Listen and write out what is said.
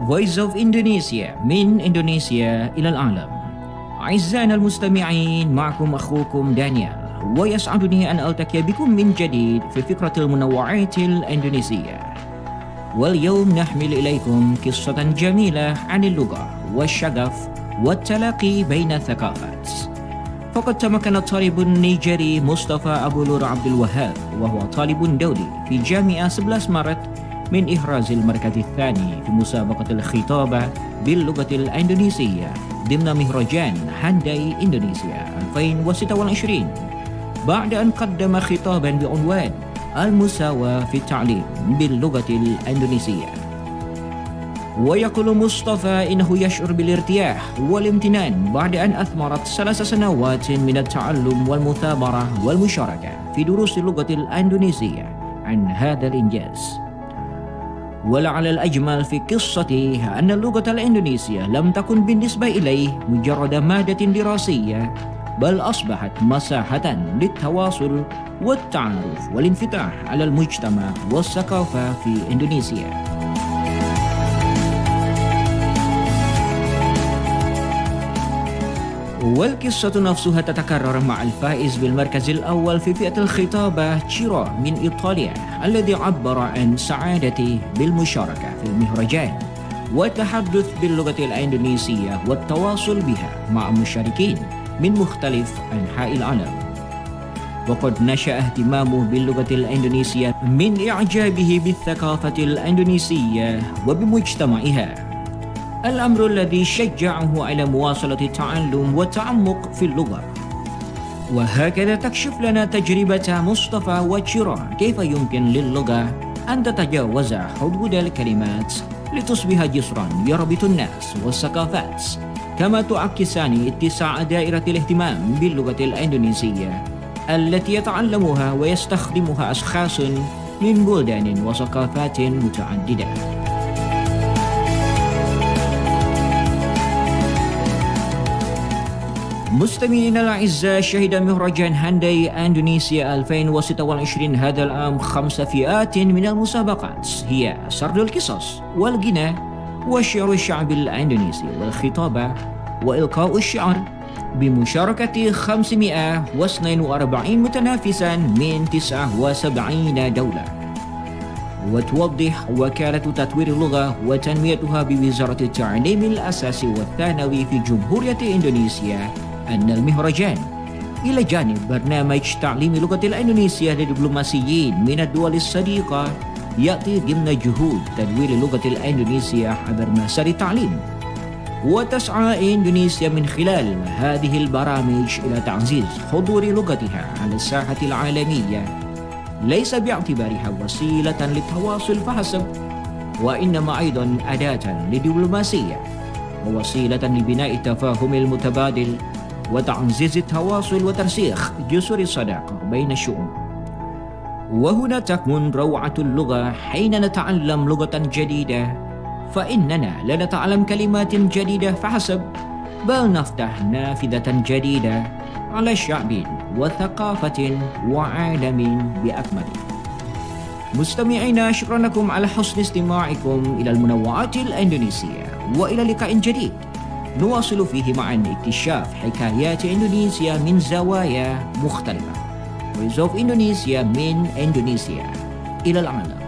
Voice of Indonesia من إندونيسيا إلى العالم. أعزائنا المستمعين، معكم أخوكم دانيال، ويسعدني أن ألتقي بكم من جديد في فقرة المنوعات الإندونيسية. واليوم نحمل إليكم قصة جميلة عن اللغة والشغف والتلاقي بين الثقافات. فقد تمكن الطالب النيجيري مصطفى أبو لور عبد الوهاب، وهو طالب دولي في جامعة 11 مارت، من إحراز المركز الثاني في مسابقة الخطابة باللغة الإندونيسية ضمن مهرجان هانداي إندونيسيا 2026، بعد أن قدم خطابا بعنوان المساواة في التعليم باللغة الإندونيسية. ويقول مصطفى إنه يشعر بالارتياح والامتنان بعد أن أثمرت 3 سنوات من التعلم والمثابرة والمشاركة في دروس اللغة الإندونيسية عن هذا الإنجاز. ولعل الأجمل في قصته أن اللغة الإندونيسية لم تكن بالنسبة إليه مجرد مادة دراسية، بل أصبحت مساحة للتواصل والتعارف والانفتاح على المجتمع والثقافة في إندونيسيا. والقصة نفسها تتكرر مع الفائز بالمركز الأول في فئة الخطابة تشيرا من إيطاليا، الذي عبر عن سعادته بالمشاركة في المهرجان والتحدث باللغة الإندونيسية والتواصل بها مع مشاركين من مختلف أنحاء العالم. وقد نشأ اهتمامه باللغة الإندونيسية من إعجابه بالثقافة الإندونيسية وبمجتمعها، الأمر الذي شجعه على مواصلة التعلم والتعمق في اللغة. وهكذا تكشف لنا تجربة مصطفى وتشيرا كيف يمكن للغة أن تتجاوز حدود الكلمات لتصبح جسرا يربط الناس والثقافات، كما تعكسان اتساع دائرة الاهتمام باللغة الإندونيسية التي يتعلمها ويستخدمها أشخاص من بلدان وثقافات متعددة. مستمعينا الأعزاء، شهد مهرجان هانداي إندونيسيا 2026 هذا العام 5 فئات من المسابقات، هي سرد القصص والغناء والشعر الشعبي الإندونيسي والخطابة وإلقاء الشعر، بمشاركة 542 متنافسا من 79 دولة. وتوضح وكالة تطوير اللغة وتنميتها بوزارة التعليم الأساسي والثانوي في جمهورية إندونيسيا أن المهرجان إلى جانب برنامج تعليم اللغة الإندونيسية للدبلوماسيين من الدول الصديقة يأتي ضمن جهود تدوير اللغة الإندونيسية عبر مسار التعليم. وتسعى إندونيسيا من خلال هذه البرامج إلى تعزيز حضور لغتها على الساحة العالمية، ليس باعتبارها وسيلة للتواصل فحسب، وإنما أيضا أداة للدبلوماسية ووسيلة لبناء التفاهم المتبادل وتعزيز التواصل وترسيخ جسور الصداقة بين الشعوب. وهنا تكمن روعة اللغة حين نتعلم لغة جديدة، فإننا لا نتعلم كلمات جديدة فحسب، بل نفتح نافذة جديدة على شعب وثقافة وعالم بأكمله. مستمعينا، شكرا لكم على حسن استماعكم إلى المنوعات الإندونيسية، وإلى لقاء جديد نواصل فيه معا اكتشاف حكايات إندونيسيا من زوايا مختلفة. Voice of Indonesia من إندونيسيا إلى العالم.